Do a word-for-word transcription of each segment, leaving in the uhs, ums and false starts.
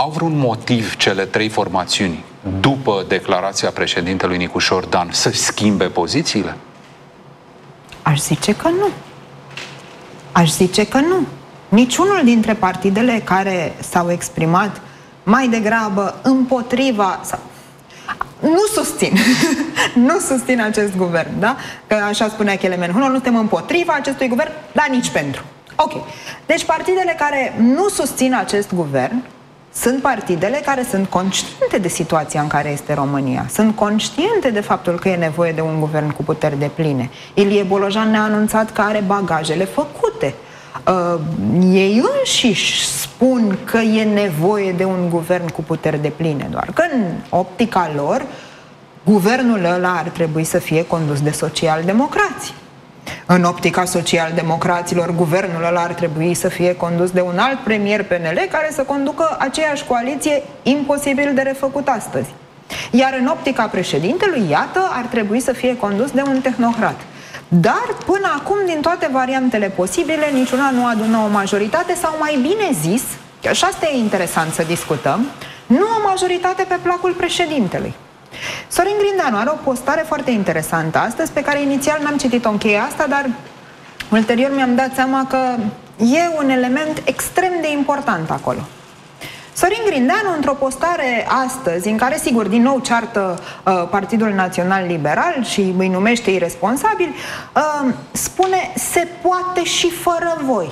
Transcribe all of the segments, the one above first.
au vreun motiv cele trei formațiuni, după declarația președintelui Nicușor Dan, să schimbe pozițiile? Aș zice că nu. Aș zice că nu. Niciunul dintre partidele care s-au exprimat mai degrabă împotriva sau nu susțin nu susțin acest guvern, da? Că așa spunea Kelemen, nu suntem împotriva acestui guvern, dar nici pentru. Ok. Deci partidele care nu susțin acest guvern sunt partidele care sunt conștiente de situația în care este România. Sunt conștiente de faptul că e nevoie de un guvern cu puteri depline. Ilie Bolojan ne-a anunțat că are bagajele făcute. Uh, ei înșiși spun că e nevoie de un guvern cu puteri depline, doar că în optica lor guvernul ăla ar trebui să fie condus de social-democrați. În optica social-democraților, guvernul ăla ar trebui să fie condus de un alt premier P N L care să conducă aceeași coaliție imposibil de refăcut astăzi. Iar în optica președintelui, iată, ar trebui să fie condus de un tehnocrat. Dar până acum, din toate variantele posibile, niciuna nu adună o majoritate, sau mai bine zis, și asta e interesant să discutăm, nu o majoritate pe placul președintelui. Sorin Grindeanu are o postare foarte interesantă astăzi, pe care inițial n-am citit-o în cheia asta, dar ulterior mi-am dat seama că e un element extrem de important acolo. Sorin Grindeanu, într-o postare astăzi, în care, sigur, din nou ceartă uh, Partidul Național Liberal și îi numește irresponsabili, uh, spune: se poate și fără voi.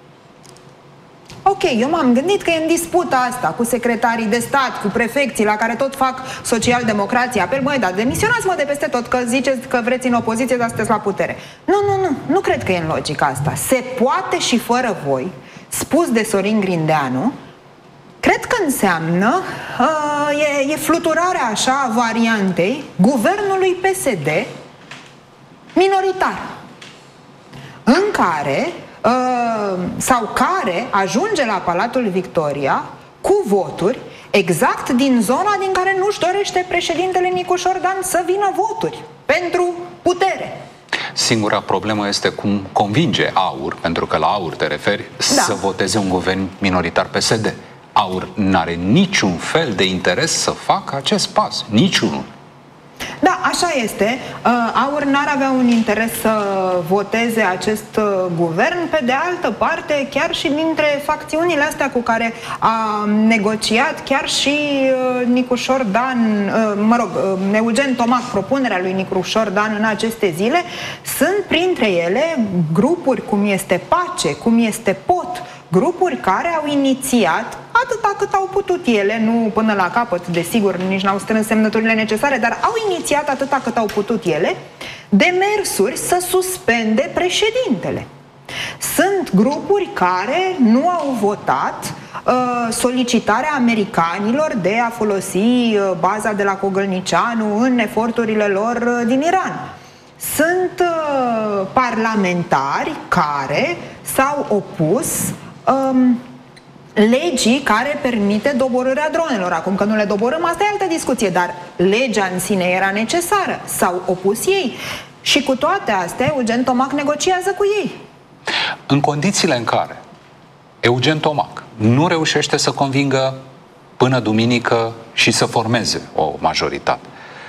Ok, eu m-am gândit că e în disputa asta cu secretarii de stat, cu prefecții, la care tot fac social-democrații apel: băi, dar demisionați-mă de peste tot, că ziceți că vreți în opoziție, dar sunteți la putere. Nu, nu, nu, nu cred că e în logica asta. Se poate și fără voi, spus de Sorin Grindeanu, cred că înseamnă, uh, e, e fluturarea așa a variantei guvernului P S D minoritar, în care uh, sau care ajunge la Palatul Victoria cu voturi exact din zona din care nu-și dorește președintele Nicușor Dan să vină voturi pentru putere. Singura problemă este cum convinge AUR, pentru că la AUR te referi, da, să voteze un guvern minoritar P S D. AUR n-are niciun fel de interes să facă acest pas. Niciunul. Da, așa este. AUR n-ar avea un interes să voteze acest guvern. Pe de altă parte, chiar și dintre facțiunile astea cu care a negociat chiar și Nicușor Dan, mă rog, Eugen Tomac, propunerea lui Nicușor Dan în aceste zile, sunt printre ele grupuri cum este Pace, cum este Pot, grupuri care au inițiat atâta cât au putut ele, nu până la capăt, desigur, nici n-au strâns semnăturile necesare, dar au inițiat atâta cât au putut ele demersuri să suspende președintele. Sunt grupuri care nu au votat uh, solicitarea americanilor de a folosi uh, baza de la Cogălnicianu în eforturile lor uh, din Iran. Sunt uh, parlamentari care s-au opus um, legii care permite doborârea dronelor. Acum că nu le doborâm, asta e altă discuție, dar legea în sine era necesară. S-au opus ei. Și cu toate astea, Eugen Tomac negociază cu ei. În condițiile în care Eugen Tomac nu reușește să convingă până duminică și să formeze o majoritate,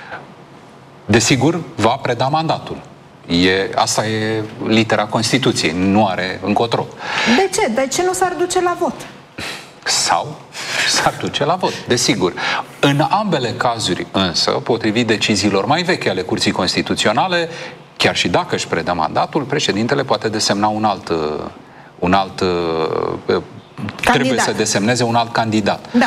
desigur, va preda mandatul. E, asta e litera Constituției, nu are încotro. De ce? De ce nu s-ar duce la vot? Sau s-ar duce la vot, desigur. În ambele cazuri, însă, potrivit deciziilor mai vechi ale Curții Constituționale, chiar și dacă își predă mandatul, președintele poate desemna un alt, un alt candidat. Trebuie să desemneze un alt candidat. Da.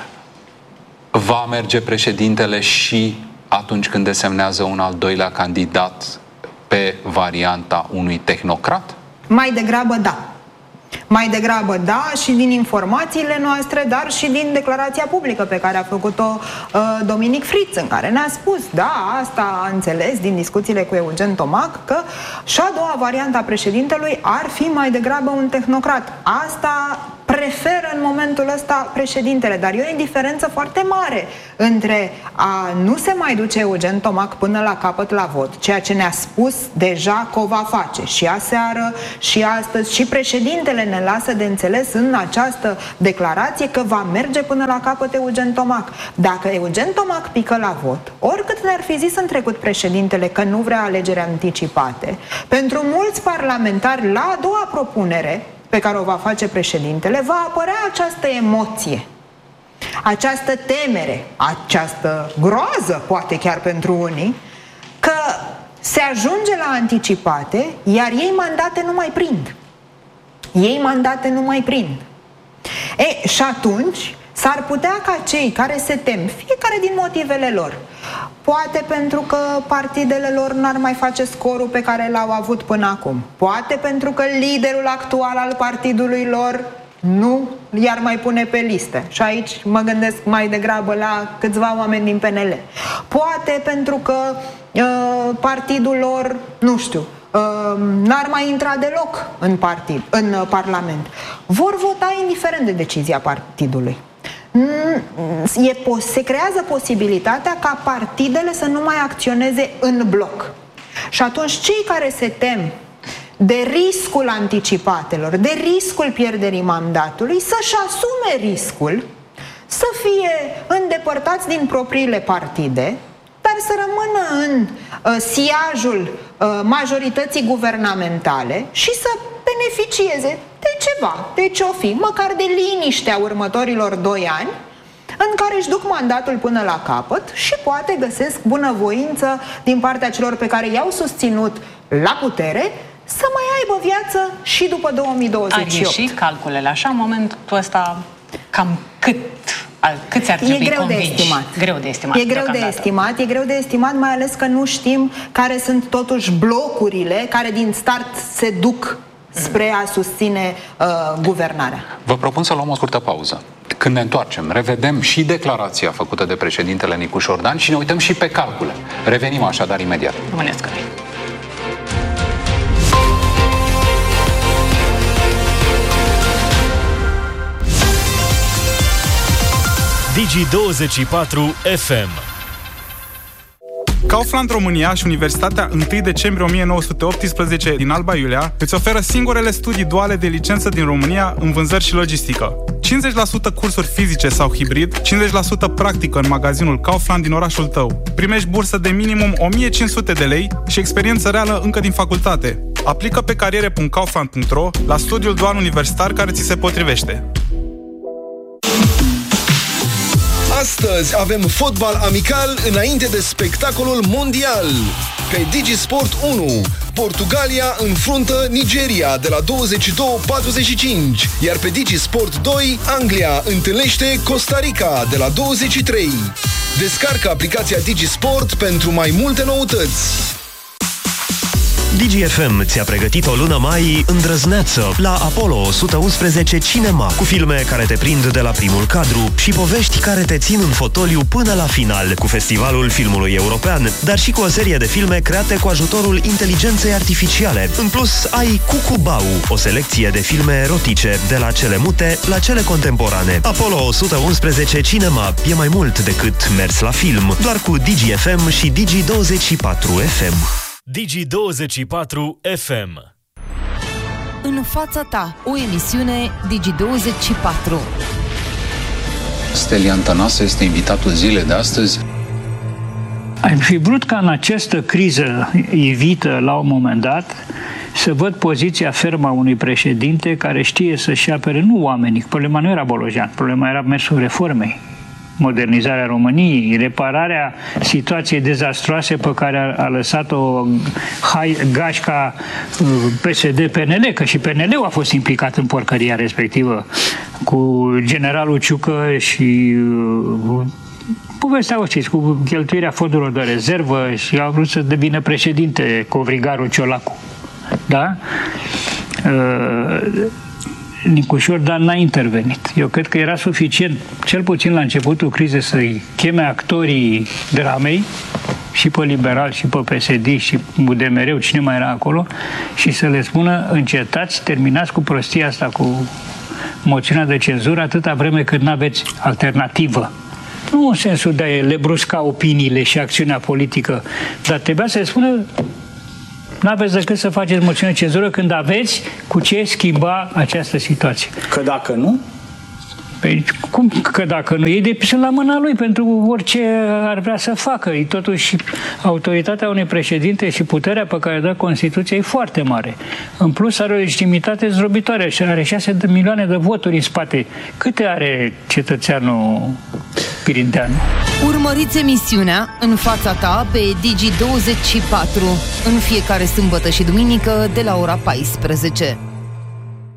Va merge președintele și atunci când desemnează un al doilea candidat pe varianta unui tehnocrat? Mai degrabă da. Mai degrabă da, și din informațiile noastre, dar și din declarația publică pe care a făcut-o uh, Dominic Fritz, în care ne-a spus, da, asta a înțeles din discuțiile cu Eugen Tomac, că și a doua variantă a președintelui ar fi mai degrabă un tehnocrat. Asta preferă în momentul ăsta președintele. Dar e o indiferență foarte mare între a nu se mai duce Eugen Tomac până la capăt la vot, ceea ce ne-a spus deja că o va face și aseară și astăzi, și președintele ne lasă de înțeles în această declarație că va merge până la capăt Eugen Tomac. Dacă Eugen Tomac pică la vot, oricât ne-ar fi zis în trecut președintele că nu vrea alegeri anticipate, pentru mulți parlamentari, la a doua propunere pe care o va face președintele, va apărea această emoție, această temere, această groază, poate chiar pentru unii, că se ajunge la anticipate, iar ei mandate nu mai prind. Ei mandate nu mai prind. E, și atunci s-ar putea ca cei care se tem, fiecare din motivele lor, poate pentru că partidele lor n-ar mai face scorul pe care l-au avut până acum, poate pentru că liderul actual al partidului lor nu i-ar mai pune pe listă. Și aici mă gândesc mai degrabă la câțiva oameni din P N L. Poate pentru că uh, partidul lor, nu știu, uh, n-ar mai intra deloc în partid, în uh, Parlament. Vor vota indiferent de decizia partidului. E, se creează posibilitatea ca partidele să nu mai acționeze în bloc. Și atunci cei care se tem de riscul anticipatelor, de riscul pierderii mandatului, să-și asume riscul, să fie îndepărtați din propriile partide, dar să rămână în uh, siajul uh, majorității guvernamentale și să beneficieze de ceva, de ce-o fi, măcar de liniștea următorilor doi ani, în care își duc mandatul până la capăt și poate găsesc bunăvoință din partea celor pe care i-au susținut la putere să mai aibă viață și după două mii douăzeci și opt. Ar ieși calculele așa, în momentul ăsta, cam cât, câți ar trebui e greu convinși? de estimat. Greu de estimat. E greu de estimat, e greu de estimat, mai ales că nu știm care sunt totuși blocurile care din start se duc spre a susține uh, guvernarea. Vă propun să luăm o scurtă pauză. Când ne întoarcem, revedem și declarația făcută de președintele Nicu Șordan și ne uităm și pe calcule. Revenim așadar imediat. Rămâneți cu noi. Digi douăzeci și patru F M. Kaufland România și Universitatea întâi decembrie o mie nouă sute optsprezece din Alba Iulia îți oferă singurele studii duale de licență din România în vânzări și logistică. cincizeci la sută cursuri fizice sau hibrid, cincizeci la sută practică în magazinul Kaufland din orașul tău. Primești bursă de minimum o mie cinci sute de lei și experiență reală încă din facultate. Aplică pe cariere punct kaufland punct ro la studiul dual universitar care ți se potrivește. Astăzi avem fotbal amical înainte de spectacolul mondial. Pe Digisport unu, Portugalia înfruntă Nigeria de la douăzeci și două patruzeci și cinci, iar pe Digisport doi, Anglia întâlnește Costa Rica de la douăzeci și trei. Descarcă aplicația Digisport pentru mai multe noutăți. Digi F M ți-a pregătit o lună mai îndrăzneață la Apollo o sută unsprezece Cinema, cu filme care te prind de la primul cadru și povești care te țin în fotoliu până la final, cu Festivalul Filmului European, dar și cu o serie de filme create cu ajutorul inteligenței artificiale. În plus, ai Cucubau, o selecție de filme erotice, de la cele mute la cele contemporane. Apollo o sută unsprezece Cinema e mai mult decât mers la film, doar cu Digi F M și Digi douăzeci și patru F M. Digi douăzeci și patru F M. În fața ta, o emisiune Digi douăzeci și patru. Stelian Tănase este invitatul zilei de astăzi. Ai fi vrut ca în această criză ivită la un moment dat să văd poziția fermă a unui președinte care știe să-și apere nu oamenii. Problema nu era Bolojan, problema era mersul reformei. Modernizarea României, repararea situației dezastroase pe care a, a lăsat-o hai, gașca P S D P N L, că și P N L-ul a fost implicat în porcăria respectivă, cu generalul Ciucă și uh, povestea o știți, cu cheltuirea fondurilor de rezervă și a vrut să devină președinte Covrigarul Ciolacu. Da? Uh, Nicu Șordan n-a intervenit. Eu cred că era suficient, cel puțin la începutul crizei, să-i cheme actorii dramei, și pe Liberal, și pe P S D, și U D M R, cine mai era acolo, și să le spună: încetați, terminați cu prostia asta, cu moțiunea de cenzură atâta vreme cât nu aveți alternativă. Nu în sensul de a le brusca opiniile și acțiunea politică, dar trebuia să spună nu aveți decât să faceți moțiune de cenzură când aveți cu ce schimba această situație. Că dacă nu? Păi, cum că dacă nu? Ei de sunt la mâna lui pentru orice ar vrea să facă. E totuși autoritatea unui președinte și puterea pe care dă Constituția e foarte mare. În plus are o legitimitate zdrobitoare și are șase milioane de voturi în spate. Câte are cetățeanul pirintean? Urmăriți emisiunea În fața ta pe Digi douăzeci și patru în fiecare sâmbătă și duminică de la ora paisprezece.